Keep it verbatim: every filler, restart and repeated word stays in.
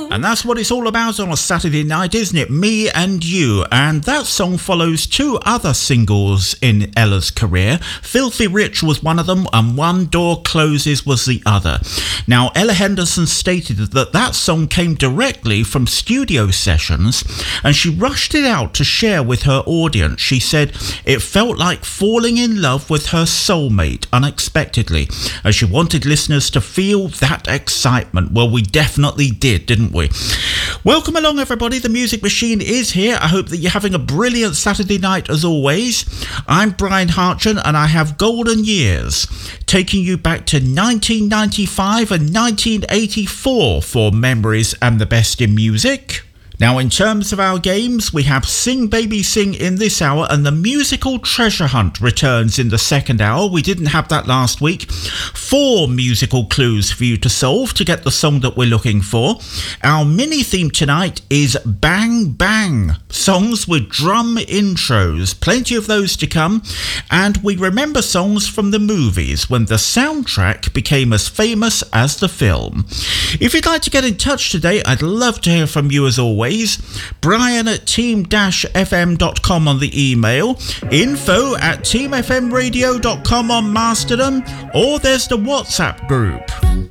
And that's what it's all about on a Saturday night, isn't it? Me and You. And that song follows two other singles in Ella's career. Filthy Rich was one of them, and One Door Closes was the other. Now, Ella Henderson stated that that song came directly from studio sessions, and she rushed it out to share with her audience. She said it felt like falling in love with her soulmate unexpectedly, as she wanted listeners to feel that excitement. Well, we definitely did, didn't we? Welcome along, everybody. The Music Machine is here. I hope that you're having a brilliant Saturday night as always. I'm Brian Hartgen, and I have Golden Years, taking you back to nineteen ninety-five and nineteen eighty-four for memories and the best in music. Now, in terms of our games, we have Sing Baby Sing in this hour, and the musical treasure hunt returns in the second hour. We didn't have that last week. Four musical clues for you to solve to get the song that we're looking for. Our mini theme tonight is Bang Bang, songs with drum intros. Plenty of those to come. And we remember songs from the movies when the soundtrack became as famous as the film. If you'd like to get in touch today, I'd love to hear from you as always. Brian at team dash f m dot com on the email, info at team f m radio dot com on Mastodon, or there's the WhatsApp group.